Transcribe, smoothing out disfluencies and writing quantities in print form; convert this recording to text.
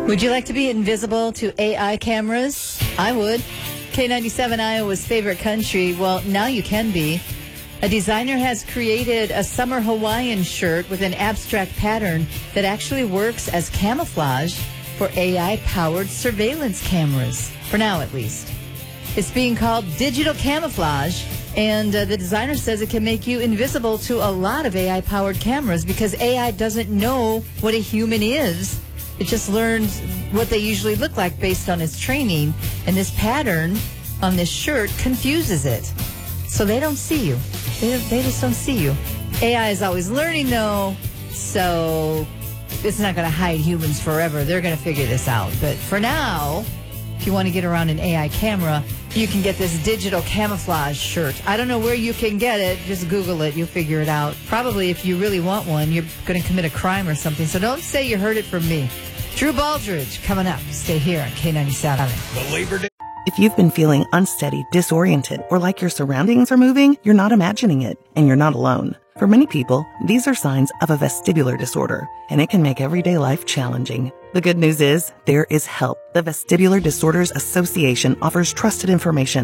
Would you like to be invisible to AI cameras? I would. K97, Iowa's favorite country. Well, now you can be. A designer has created a summer Hawaiian shirt with an abstract pattern that actually works as camouflage for AI-powered surveillance cameras, for now at least. It's being called digital camouflage, and the designer says it can make you invisible to a lot of AI-powered cameras because AI doesn't know what a human is. It just learns what they usually look like based on its training, and this pattern on this shirt confuses it. So they don't see you. They just don't see you. AI is always learning, though, so it's not going to hide humans forever. They're going to figure this out. But for now, if you want to get around an AI camera, you can get this digital camouflage shirt. I don't know where you can get it. Just Google it. You'll figure it out. Probably if you really want one, you're going to commit a crime or something. So don't say you heard it from me. Drew Baldridge coming up. Stay here on K97. The Labor Day. If you've been feeling unsteady, disoriented, or like your surroundings are moving, you're not imagining it, and you're not alone. For many people, these are signs of a vestibular disorder, and it can make everyday life challenging. The good news is, there is help. The Vestibular Disorders Association offers trusted information